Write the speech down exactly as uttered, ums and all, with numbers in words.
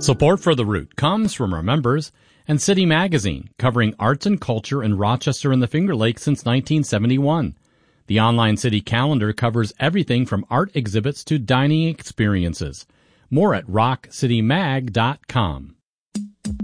Support for The Root comes from our members and City Magazine, covering arts and culture in Rochester and the Finger Lakes since nineteen seventy-one. The online city calendar covers everything from art exhibits to dining experiences. More at rock city mag dot com.